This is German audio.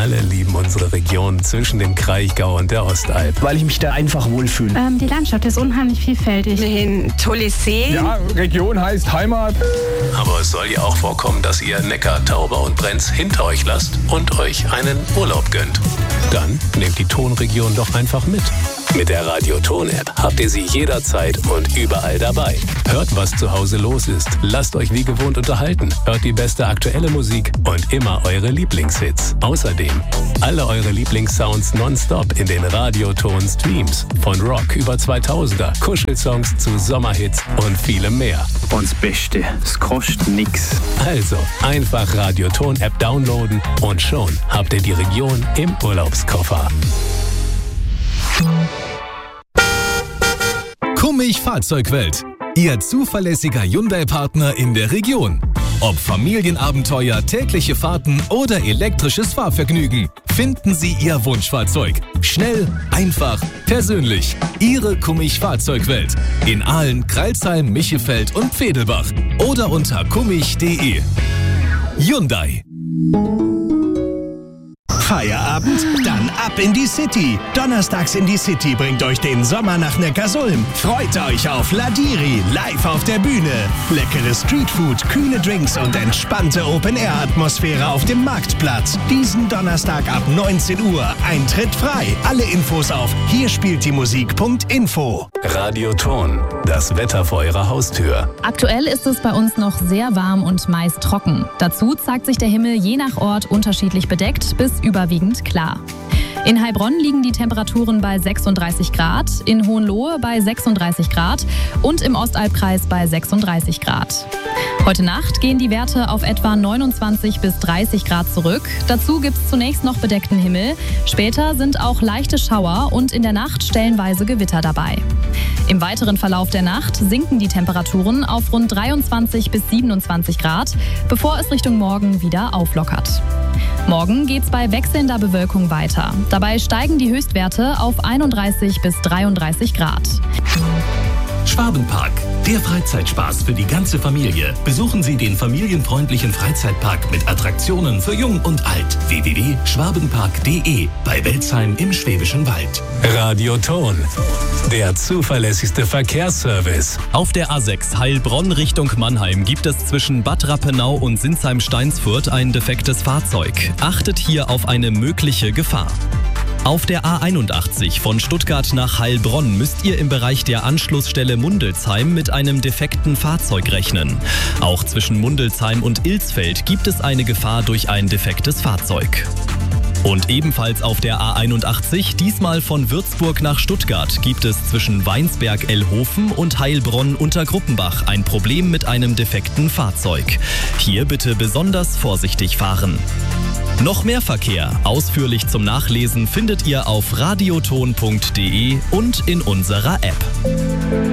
Alle lieben unsere Region zwischen dem Kraichgau und der Ostalb. Weil ich mich da einfach wohlfühle. Die Landschaft ist unheimlich vielfältig. Ein tolles See. Ja, Region heißt Heimat. Aber es soll ja auch vorkommen, dass ihr Neckar, Tauber und Brenz hinter euch lasst und euch einen Urlaub gönnt. Dann nehmt die Tonregion doch einfach mit. Mit der Radio Ton App habt ihr sie jederzeit und überall dabei. Hört, was zu Hause los ist. Lasst euch wie gewohnt unterhalten. Hört die beste aktuelle Musik und immer eure Lieblingshits. Außerdem alle eure Lieblingssounds nonstop in den Radio Ton Streams. Von Rock über 2000er, Kuschelsongs zu Sommerhits und vielem mehr. Und das Beste, es kostet nix. Also einfach Radio Ton App downloaden und schon habt ihr die Region im Urlaubskoffer. Kummich Fahrzeugwelt. Ihr zuverlässiger Hyundai-Partner in der Region. Ob Familienabenteuer, tägliche Fahrten oder elektrisches Fahrvergnügen, finden Sie Ihr Wunschfahrzeug. Schnell, einfach, persönlich. Ihre Kummich Fahrzeugwelt. In Aalen, Crailsheim, Michefeld und Pfedelbach. Oder unter kummich.de. Hyundai. Feierabend? Dann ab in die City. Donnerstags in die City bringt euch den Sommer nach Neckarsulm. Freut euch auf Ladiri, live auf der Bühne. Leckeres Streetfood, kühle Drinks und entspannte Open-Air-Atmosphäre auf dem Marktplatz. Diesen Donnerstag ab 19 Uhr. Eintritt frei. Alle Infos auf hierspieltdiemusik.info. Radio Ton, das Wetter vor Ihrer Haustür. Aktuell ist es bei uns noch sehr warm und meist trocken. Dazu zeigt sich der Himmel je nach Ort unterschiedlich bedeckt bis überwiegend klar. In Heilbronn liegen die Temperaturen bei 36 Grad, in Hohenlohe bei 36 Grad und im Ostalbkreis bei 36 Grad. Heute Nacht gehen die Werte auf etwa 29 bis 30 Grad zurück. Dazu gibt es zunächst noch bedeckten Himmel. Später sind auch leichte Schauer und in der Nacht stellenweise Gewitter dabei. Im weiteren Verlauf der Nacht sinken die Temperaturen auf rund 23 bis 27 Grad, bevor es Richtung Morgen wieder auflockert. Morgen geht's bei wechselnder Bewölkung weiter. Dabei steigen die Höchstwerte auf 31 bis 33 Grad. Schwabenpark, der Freizeitspaß für die ganze Familie. Besuchen Sie den familienfreundlichen Freizeitpark mit Attraktionen für Jung und Alt. www.schwabenpark.de bei Welzheim im Schwäbischen Wald. Radio Ton, der zuverlässigste Verkehrsservice. Auf der A6 Heilbronn Richtung Mannheim gibt es zwischen Bad Rappenau und Sinsheim-Steinsfurt ein defektes Fahrzeug. Achtet hier auf eine mögliche Gefahr. Auf der A81 von Stuttgart nach Heilbronn müsst ihr im Bereich der Anschlussstelle Mundelsheim mit einem defekten Fahrzeug rechnen. Auch zwischen Mundelsheim und Ilsfeld gibt es eine Gefahr durch ein defektes Fahrzeug. Und ebenfalls auf der A81, diesmal von Würzburg nach Stuttgart, gibt es zwischen Weinsberg-Ellhofen und Heilbronn-Untergruppenbach ein Problem mit einem defekten Fahrzeug. Hier bitte besonders vorsichtig fahren. Noch mehr Verkehr, ausführlich zum Nachlesen, findet ihr auf radioton.de und in unserer App.